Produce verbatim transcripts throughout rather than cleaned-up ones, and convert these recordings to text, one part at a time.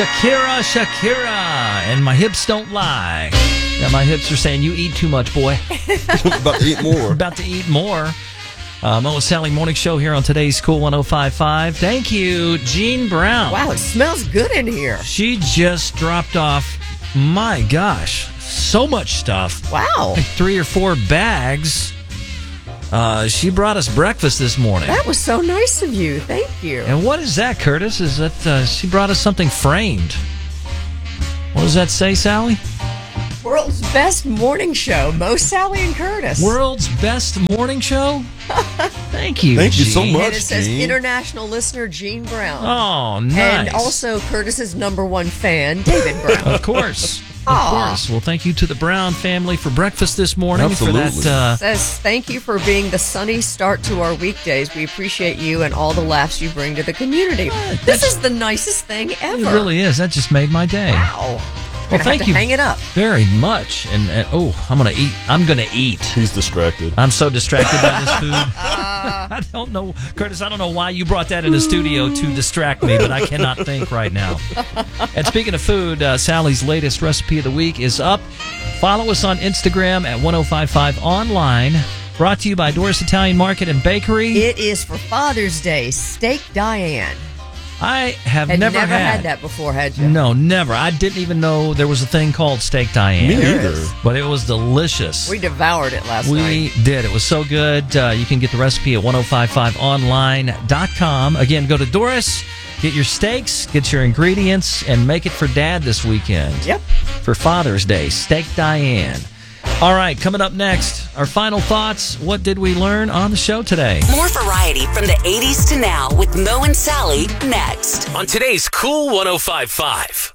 Shakira, Shakira, and my hips don't lie. Yeah, my hips are saying, you eat too much, boy. About to eat more. About to eat more. Uh, Mo and Sally Morning Show here on today's Cool one oh five point five. Thank you, Jean Brown. Wow, it smells good in here. She just dropped off, my gosh, so much stuff. Wow. Like three or four bags. Uh, she brought us breakfast this morning. That was so nice of you. Thank you. And what is that, Curtis? Is that uh, she brought us something framed? What does that say, Sally? World's best morning show, Mo, Sally, and Curtis. World's best morning show? Thank you, Thank you Jean. so much, And it says Jean. international listener Jean Brown. Oh, nice. And also Curtis's number one fan, David Brown. Of course. Of Aw. course. Well, thank you to the Brown family for breakfast this morning. Absolutely. For that, uh, Says, thank you for being the sunny start to our weekdays. We appreciate you and all the laughs you bring to the community. This is the nicest thing ever. it really is. That just made my day. Wow. Well, Gonna thank have to you hang it up. very much. And, and oh, I'm gonna eat. I'm gonna eat. He's distracted. I'm so distracted by this food. I don't know, Curtis. I don't know why you brought that in the studio to distract me, but I cannot think right now. And speaking of food, uh, Sally's latest recipe of the week is up. Follow us on Instagram at one oh five five online. Brought to you by Doris Italian Market and Bakery. It is for Father's Day, Steak Diane. I have Had never, never had. had that before, had you? No, never. I didn't even know there was a thing called Steak Diane. Me There neither. is. But it was delicious. We devoured it last We night. did. It was so good. Uh, you can get the recipe at ten fifty-five online dot com. Again, go to Doris, get your steaks, get your ingredients, and make it for Dad this weekend. Yep. For Father's Day, Steak Diane. All right, coming up next, our final thoughts. What did we learn on the show today? More variety from the eighties to now with Mo and Sally next. On today's Cool one oh five point five.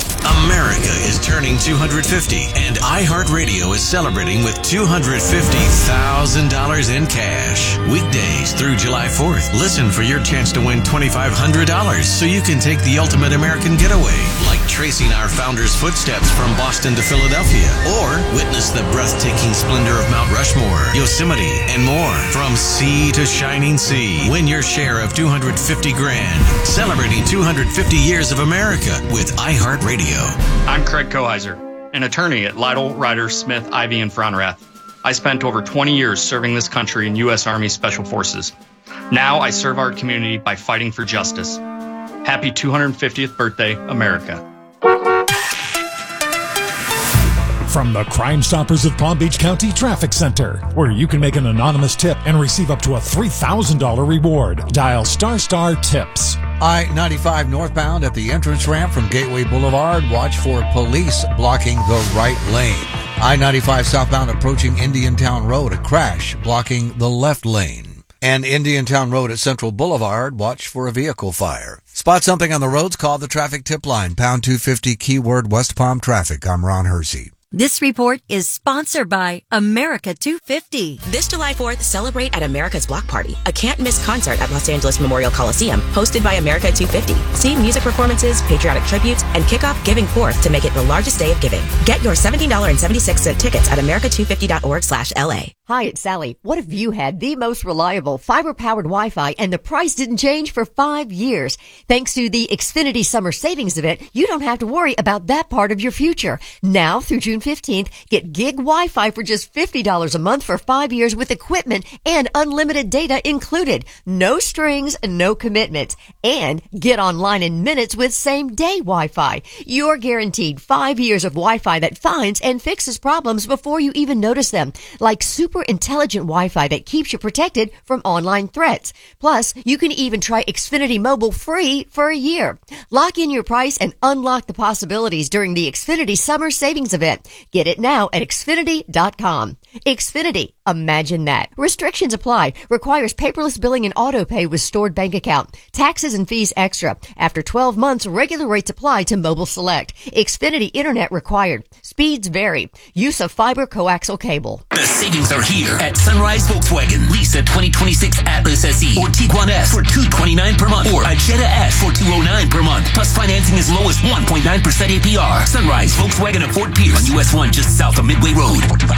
America is turning two hundred fifty, and iHeartRadio is celebrating with two hundred fifty thousand dollars in cash. Weekdays through July fourth. Listen for your chance to win twenty-five hundred dollars so you can take the ultimate American getaway, like tracing our founder's footsteps from Boston to Philadelphia, or witness the breathtaking splendor of Mount Rushmore, Yosemite, and more. From sea to shining sea, win your share of two hundred fifty grand. Celebrating two hundred fifty years of America with iHeartRadio. I'm Craig Koheiser, an attorney at Lytle, Ryder, Smith, Ivy, and Fronrath. I spent over twenty years serving this country in U S Army Special Forces. Now I serve our community by fighting for justice. Happy two hundred fiftieth birthday, America. From the Crime Stoppers of Palm Beach County Traffic Center, where you can make an anonymous tip and receive up to a three thousand dollars reward. Dial star star tips. I ninety-five northbound at the entrance ramp from Gateway Boulevard. Watch for police blocking the right lane. I ninety-five southbound approaching Indiantown Road. A crash blocking the left lane. And Indiantown Road at Central Boulevard. Watch for a vehicle fire. Spot something on the roads? Call the traffic tip line. Pound two fifty keyword West Palm Traffic. I'm Ron Hersey. This report is sponsored by America two fifty. This July fourth, celebrate at America's Block Party, a can't-miss concert at Los Angeles Memorial Coliseum, hosted by America two fifty. See music performances, patriotic tributes, and kick off Giving Fourth to make it the largest day of giving. Get your seventeen dollars and seventy-six cents tickets at america two fifty dot org slash L A. Hi, it's Sally. What if you had the most reliable fiber-powered Wi-Fi and the price didn't change for five years? Thanks to the Xfinity Summer Savings Event, you don't have to worry about that part of your future. Now through June fifteenth, get gig Wi-Fi for just fifty dollars a month for five years with equipment and unlimited data included. No strings, no commitments. And get online in minutes with same-day Wi-Fi. You're guaranteed five years of Wi-Fi that finds and fixes problems before you even notice them, like super intelligent Wi-Fi that keeps you protected from online threats. Plus, you can even try Xfinity Mobile free for a year. Lock in your price and unlock the possibilities during the Xfinity Summer Savings Event. Get it now at Xfinity dot com. Xfinity. Imagine that. Restrictions apply. Requires paperless billing and auto pay with stored bank account. Taxes and fees extra. After twelve months, regular rates apply to Mobile Select. Xfinity Internet required. Speeds vary. Use of fiber coaxial cable. The savings are here at Sunrise Volkswagen. Lease a twenty twenty-six Atlas S E or Tiguan S for two hundred twenty-nine dollars per month or a Jetta S for two hundred nine dollars per month. Plus financing as low as one point nine percent A P R. Sunrise Volkswagen of Fort Pierce on U S one just south of Midway Road.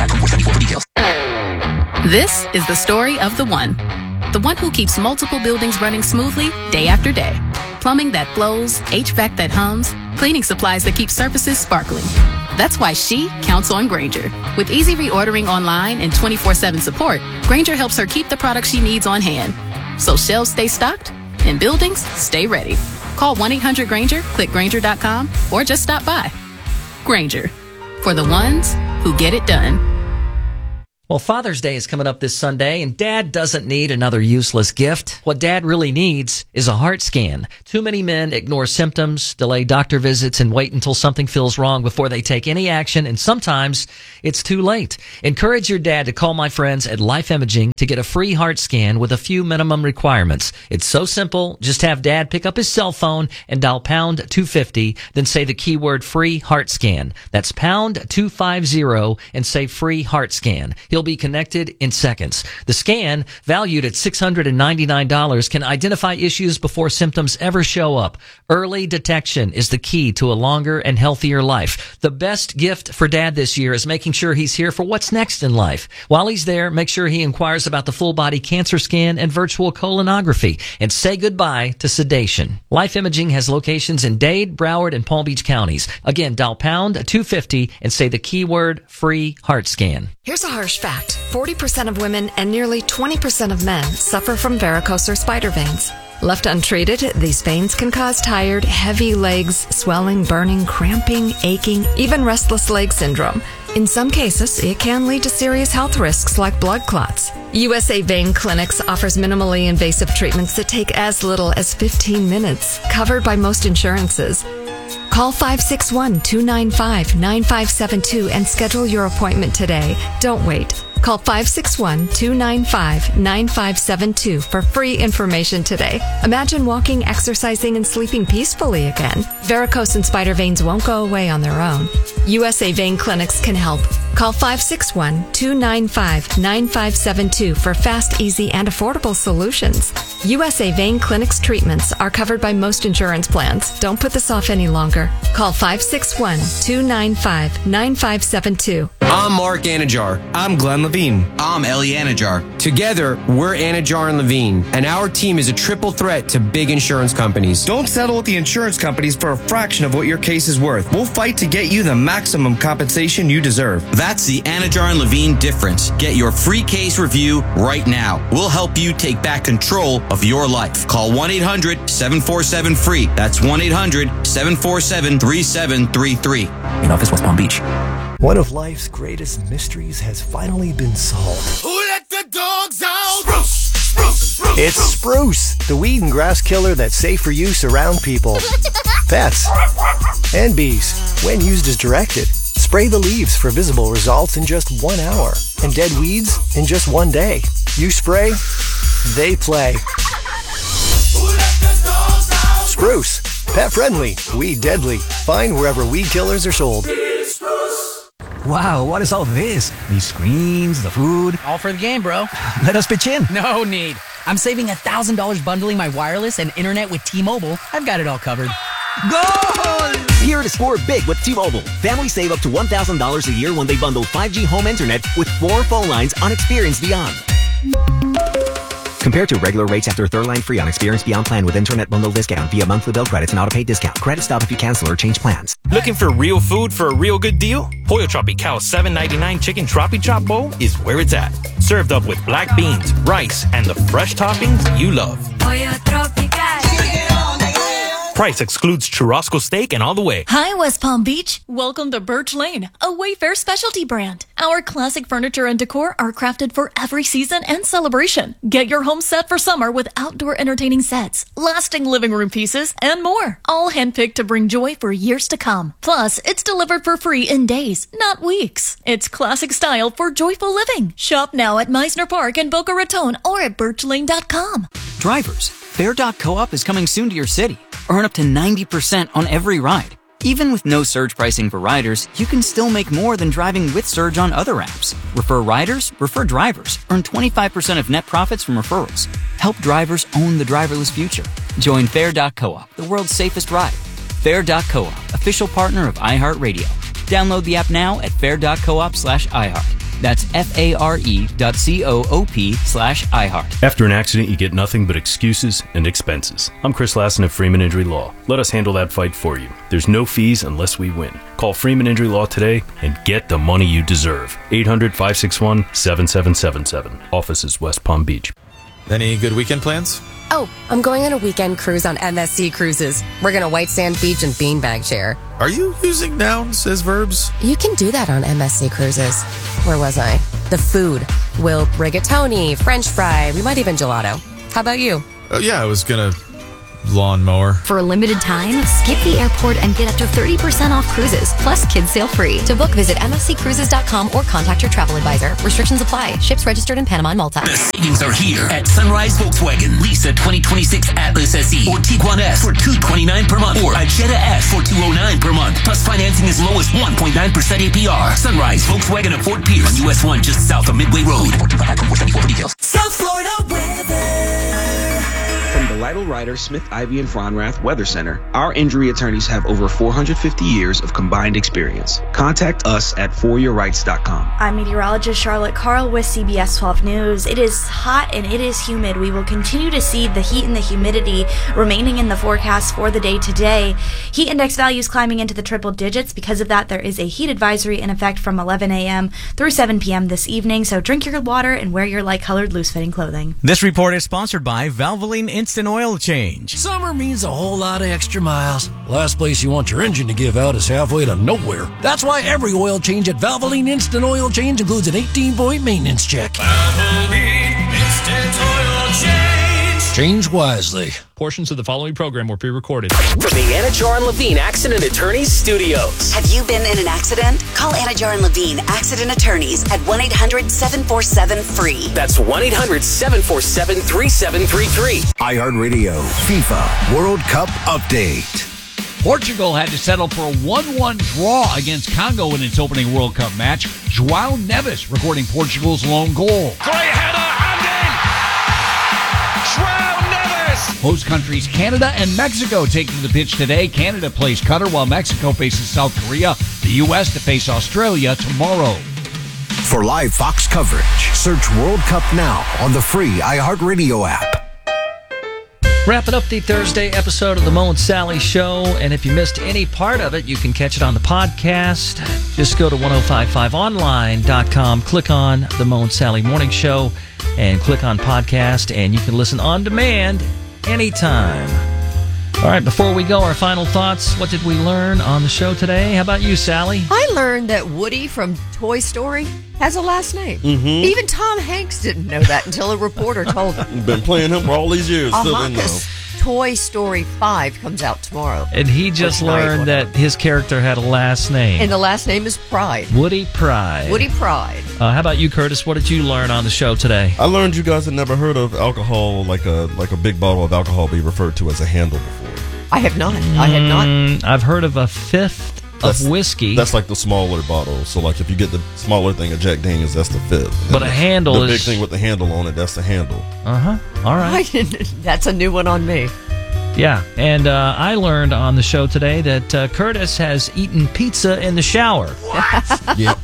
This is the story of the one. The one who keeps multiple buildings running smoothly day after day. Plumbing that flows, H V A C that hums, cleaning supplies that keep surfaces sparkling. That's why she counts on Grainger. With easy reordering online and twenty-four seven support, Grainger helps her keep the products she needs on hand. So shelves stay stocked and buildings stay ready. Call one eight hundred Grainger, click Grainger dot com, or just stop by. Grainger, for the ones who get it done. Well, Father's Day is coming up this Sunday, and Dad doesn't need another useless gift. What Dad really needs is a heart scan. Too many men ignore symptoms, delay doctor visits, and wait until something feels wrong before they take any action, and sometimes it's too late. Encourage your dad to call my friends at Life Imaging to get a free heart scan with a few minimum requirements. It's so simple. Just have Dad pick up his cell phone and dial pound two fifty, then say the keyword free heart scan. That's pound two fifty and say free heart scan. He'll be connected in seconds. The scan, valued at six hundred ninety-nine dollars, can identify issues before symptoms ever show up. Early detection is the key to a longer and healthier life. The best gift for Dad this year is making sure he's here for what's next in life. While he's there, make sure he inquires about the full body cancer scan and virtual colonography, and say goodbye to sedation. Life Imaging has locations in Dade, Broward, and Palm Beach counties. Again, dial pound two fifty and say the keyword free heart scan. Here's a harsh fact. forty percent of women and nearly twenty percent of men suffer from varicose or spider veins. Left untreated, these veins can cause tired, heavy legs, swelling, burning, cramping, aching, even restless leg syndrome. In some cases, it can lead to serious health risks like blood clots. U S A Vein Clinics offers minimally invasive treatments that take as little as fifteen minutes, covered by most insurances. Call five six one, two nine five, nine five seven two and schedule your appointment today. Don't wait. Call five six one, two nine five, nine five seven two for free information today. Imagine walking, exercising, and sleeping peacefully again. Varicose and spider veins won't go away on their own. U S A Vein Clinics can help. Call five six one, two nine five, nine five seven two for fast, easy, and affordable solutions. U S A Vein Clinics treatments are covered by most insurance plans. Don't put this off any longer. Call five six one, two nine five, nine five seven two. I'm Mark Anajar. I'm Glenn Levine. I'm Ellie Anajar. Together, we're Anajar and Levine, and our team is a triple threat to big insurance companies. Don't settle with the insurance companies for a fraction of what your case is worth. We'll fight to get you the maximum compensation you deserve. That's the Anajar and Levine difference. Get your free case review right now. We'll help you take back control of your life. Call one eight hundred, seven four seven, F R E E. That's one eight hundred, seven four seven, three seven three three. In office, West Palm Beach. One of life's greatest mysteries has finally been solved. Who let the dogs out? Spruce, spruce, spruce, it's Spruce, the weed and grass killer that's safe for use around people, pets, and bees. When used as directed, spray the leaves for visible results in just one hour, and dead weeds in just one day. You spray, they play. Who let the dogs out? Spruce, pet friendly, weed deadly. Find wherever weed killers are sold. Wow, what is all this? These screens, the food. All for the game, bro. Let us pitch in. No need. I'm saving one thousand dollars bundling my wireless and internet with T-Mobile. I've got it all covered. Goal! Here to score big with T-Mobile. Families save up to one thousand dollars a year when they bundle five G home internet with four phone lines on Experience Beyond. Compared to regular rates after third line free on Experience Beyond plan with internet bundle discount via monthly bill credits and auto-pay discount. Credit stop if you cancel or change plans. Looking for real food for a real good deal? Pollo Tropical's seven ninety-nine chicken Tropi Chop bowl is where it's at. Served up with black beans, rice, and the fresh toppings you love. Pollo Tropical. Price excludes churrasco steak and all the way. Hi, West Palm Beach. Welcome to Birch Lane, a Wayfair specialty brand. Our classic furniture and decor are crafted for every season and celebration. Get your home set for summer with outdoor entertaining sets, lasting living room pieces, and more. All handpicked to bring joy for years to come. Plus, it's delivered for free in days, not weeks. It's classic style for joyful living. Shop now at Meisner Park in Boca Raton or at birch lane dot com. Drivers, Fair dot co-op is coming soon to your city. Earn up to ninety percent on every ride. Even with no surge pricing for riders, you can still make more than driving with Surge on other apps. Refer riders, refer drivers. Earn twenty-five percent of net profits from referrals. Help drivers own the driverless future. Join Fair dot co-op, the world's safest ride. Fair dot co-op, official partner of iHeartRadio. Download the app now at fair dot coop slash iHeart. That's F-A-R-E dot C-O-O-P slash iHeart. After an accident, you get nothing but excuses and expenses. I'm Chris Lassen of Freeman Injury Law. Let us handle that fight for you. There's no fees unless we win. Call Freeman Injury Law today and get the money you deserve. eight hundred, five six one, seven seven seven seven. Office is West Palm Beach. Any good weekend plans? Oh, I'm going on a weekend cruise on M S C Cruises. We're going to White Sand Beach and Beanbag Share. Are you using nouns as verbs? You can do that on M S C Cruises. Where was I? The food. We'll rigatoni, French fry, we might even gelato. How about you? Oh, yeah, I was going to lawnmower. For a limited time, skip the airport and get up to thirty percent off cruises, plus kids sail free. To book, visit M S C cruises dot com or contact your travel advisor. Restrictions apply. Ships registered in Panama and Malta. The savings are here at Sunrise Volkswagen. Lease a twenty twenty-six Atlas S E or Tiguan S for two hundred twenty-nine dollars per month or a Jetta S for two hundred nine dollars per month. Plus financing as low as one point nine percent A P R. Sunrise Volkswagen of Fort Pierce on U S one just south of Midway Road. South Florida weather. From the Lytle Ryder Smith Ivy and Fronrath Weather Center, our injury attorneys have over four hundred fifty years of combined experience. Contact us at for your rights dot com. I'm meteorologist Charlotte Carl with C B S twelve News. It is hot and it is humid. We will continue to see the heat and the humidity remaining in the forecast for the day today. Heat index values climbing into the triple digits. Because of that, there is a heat advisory in effect from eleven a.m. through seven p.m. this evening. So drink your water and wear your light-colored, loose-fitting clothing. This report is sponsored by Valvoline Instant Oil Change. Summer means a whole lot of extra miles. Last place you want your engine to give out is halfway to nowhere. That's why every oil change at Valvoline Instant Oil Change includes an eighteen-point maintenance check. Valvoline Instant Oil Change. Change wisely. Portions of the following program were pre-recorded. From the Anajar and Levine Accident Attorneys Studios. Have you been in an accident? Call Anajar and Levine Accident Attorneys at one eight hundred, seven four seven, F R E E. That's one eight hundred, seven four seven, three seven three three. iHeartRadio FIFA World Cup Update. Portugal had to settle for a one one draw against Congo in its opening World Cup match. João Neves recording Portugal's lone goal. Great header, and in! João Neves! Host countries Canada and Mexico taking the pitch today. Canada plays Qatar while Mexico faces South Korea. The U S to face Australia tomorrow. For live Fox coverage, search World Cup now on the free iHeartRadio app. Wrapping up the Thursday episode of the Mo and Sally Show, and if you missed any part of it, you can catch it on the podcast. Just go to ten fifty-five online dot com, click on the Mo and Sally Morning Show, and click on podcast, and you can listen on demand anytime. All right, before we go, our final thoughts. What did we learn on the show today? How about you, Sally? I learned that Woody from Toy Story has a last name. Mm-hmm. Even Tom Hanks didn't know that until a reporter told him. Been playing him for all these years. Still Uh-huh, didn't know. 'cause Toy Story five comes out tomorrow. And he just Or tonight, learned that his character had a last name. And the last name is Pride. Woody Pride. Woody Pride. Uh, how about you, Curtis? What did you learn on the show today? I learned you guys had never heard of alcohol, like a like a big bottle of alcohol be referred to as a handle before. I have not. I had not. Mm, I've heard of a fifth That's, of whiskey. That's like the smaller bottle. So like if you get the smaller thing of Jack Daniels, that's the fifth. But And a the, handle the is- big thing with the handle on it. That's the handle. Uh-huh. All right. That's a new one on me. Yeah, and uh, I learned on the show today that uh, Curtis has eaten pizza in the shower. What? Yep.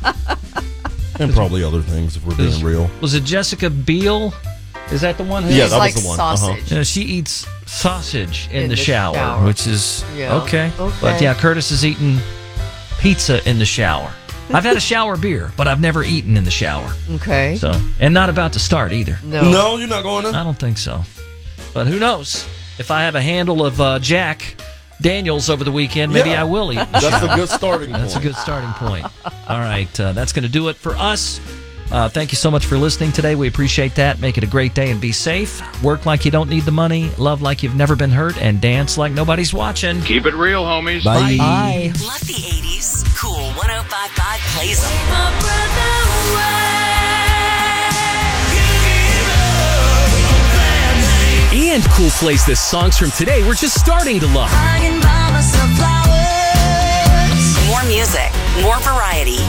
And probably other things if we're being Is- real. Was it Jessica Biel? Is that the one? Who Yeah, that was like the one. Uh-huh. sausage. Yeah, she eats sausage in, In the, the shower, shower. which is Yeah, okay. okay. But yeah, Curtis has eaten pizza in the shower. I've had a shower beer, but I've never eaten in the shower. Okay. So, and not about to start either. No. No, you're not going to? I don't think so. But who knows? If I have a handle of uh, Jack Daniels over the weekend, maybe Yeah. I will eat. in the That's a shower. good starting That's a point. good starting point. All right, uh, that's going to do it for us. Uh, thank you so much for listening today. We appreciate that. Make it a great day and be safe. Work like you don't need the money. Love like you've never been hurt. And dance like nobody's watching. Keep it real, homies. Bye. Bye. Love the eighties. Cool one oh five point five plays them. And Cool Plays the songs from today we're just starting to love. More music, more variety.